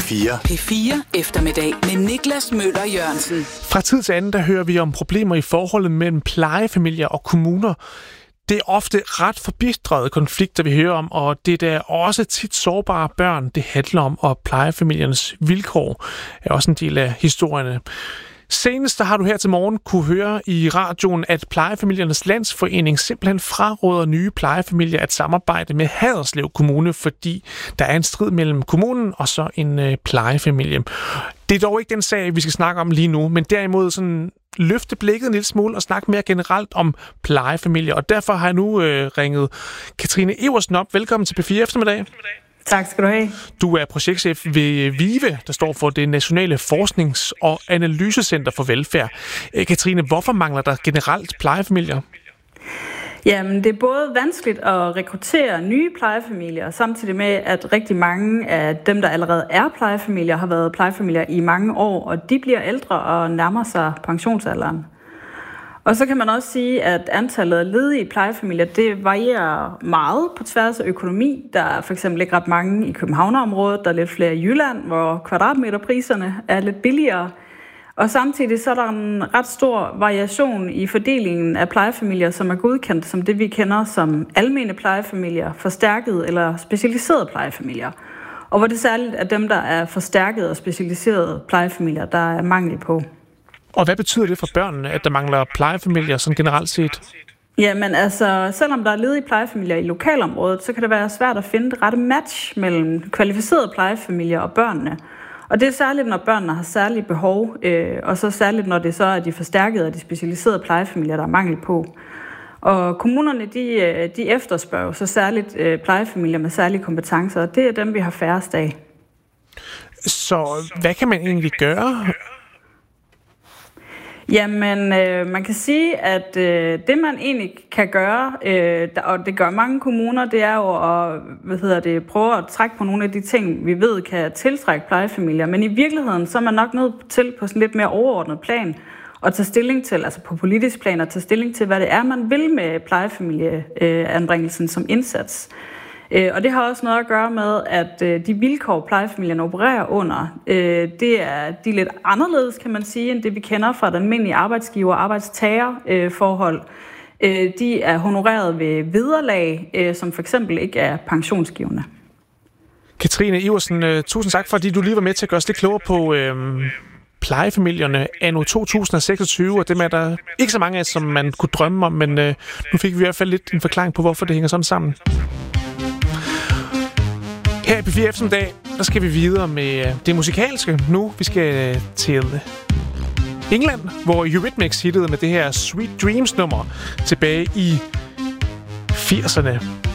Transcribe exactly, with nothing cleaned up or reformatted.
fire. P fire eftermiddag med Niklas Møller Jørgensen. Fra tid til anden, der hører vi om problemer i forholdet mellem plejefamilier og kommuner. Det er ofte ret forbistrede konflikter, vi hører om, og det er da også tit sårbare børn, det handler om, og plejefamiliernes vilkår er også en del af historierne. Senest der har du her til morgen kunne høre i radioen, at Plejefamiliernes Landsforening simpelthen fraråder nye plejefamilier at samarbejde med Haderslev Kommune, fordi der er en strid mellem kommunen og så en øh, plejefamilie. Det er dog ikke den sag, vi skal snakke om lige nu, men derimod sådan løfte blikket en lille smule og snakke mere generelt om plejefamilier. Og derfor har jeg nu øh, ringet Katrine Eversen op. Velkommen til P fire eftermiddag. Tak skal du have. Du er projektchef ved VIVE, der står for det Nationale Forsknings- og Analysecenter for Velfærd. Katrine, hvorfor mangler der generelt plejefamilier? Jamen, det er både vanskeligt at rekruttere nye plejefamilier, samtidig med, at rigtig mange af dem, der allerede er plejefamilier, har været plejefamilier i mange år, og de bliver ældre og nærmer sig pensionsalderen. Og så kan man også sige, at antallet af ledige plejefamilier, det varierer meget på tværs af økonomi. Der er for eksempel ikke ret mange i Københavnerområdet, der er lidt flere i Jylland, hvor kvadratmeterpriserne er lidt billigere. Og samtidig så er der en ret stor variation i fordelingen af plejefamilier, som er godkendt som det, vi kender som almene plejefamilier, forstærkede eller specialiserede plejefamilier. Og hvor det særligt er dem, der er forstærkede og specialiserede plejefamilier, der er mangel på. Og hvad betyder det for børnene, at der mangler plejefamilier sådan generelt set? Jamen altså, selvom der er ledige plejefamilier i lokalområdet, så kan det være svært at finde det rette match mellem kvalificerede plejefamilier og børnene. Og det er særligt, når børnene har særlige behov, øh, og så særligt, når det så er de forstærkede og de specialiserede plejefamilier, der er mangel på. Og kommunerne, de, de efterspørger så særligt øh, plejefamilier med særlige kompetencer, og det er dem, vi har færrest af. Så hvad kan man egentlig gøre? Jamen, øh, man kan sige, at øh, det man egentlig kan gøre, øh, og det gør mange kommuner, det er jo at hvad hedder det, prøve at trække på nogle af de ting, vi ved kan tiltrække plejefamilier. Men i virkeligheden, så er man nok nødt til på sådan lidt mere overordnet plan at tage stilling til, altså på politisk plan, at tage stilling til, hvad det er, man vil med plejefamilieanbringelsen som indsats. Og det har også noget at gøre med, at de vilkår, plejefamilierne opererer under, det er, de er lidt anderledes, kan man sige, end det vi kender fra den almindelige arbejdsgiver- og arbejdstagerforhold. De er honoreret ved vederlag, som for eksempel ikke er pensionsgivende. Katrine Eversen, tusind tak, fordi du lige var med til at gøre os lidt klogere på øhm, plejefamilierne anno to tusind og seksogtyve, og dem er der ikke så mange af, som man kunne drømme om, men øh, nu fik vi i hvert fald lidt en forklaring på, hvorfor det hænger sådan sammen. Her i P fire eftermiddag, der skal vi videre med det musikalske nu. Vi skal til England, hvor Eurythmics hittede med det her Sweet Dreams nummer tilbage i firserne.